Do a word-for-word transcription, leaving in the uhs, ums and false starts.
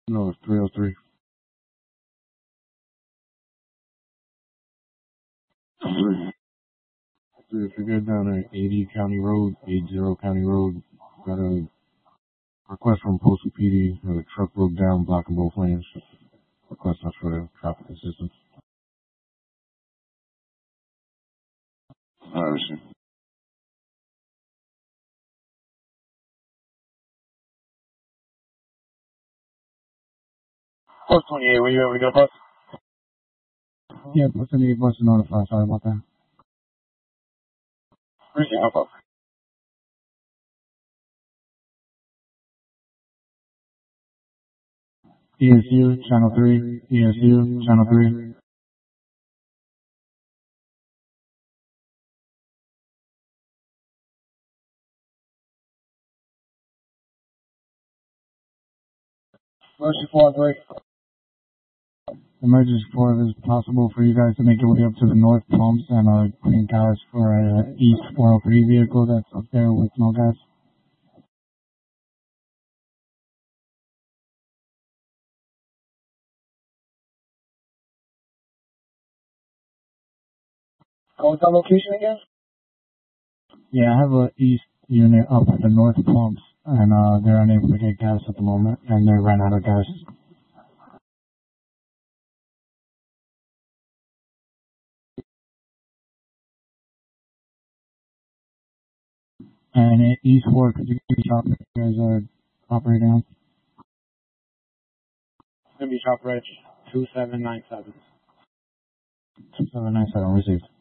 No, it's three oh three. Three. Three, if you're good down at eighty County Road, eighty County Road, got a request from Postal P D. A truck broke down, blocking both lanes. Request us for the traffic assistance. I understand. Post twenty-eight, were you able to get a bus? Yeah, Post twenty-eight bus is notified. Sorry about that. Appreciate help out. E S U, Channel three, E S U, Channel three. Emergency four three. Emergency four, if it's possible for you guys to make your way up to the north pumps and uh, green gas for a East four oh three vehicle that's up there with no gas. What was that location again? Yeah, I have a East unit up at the north pumps, and uh, they're unable to get gas at the moment, and they ran out of gas. And at East four, could you give me shop you guys are operating on? It's gonna be shop reg two seven nine seven. two seven nine seven received.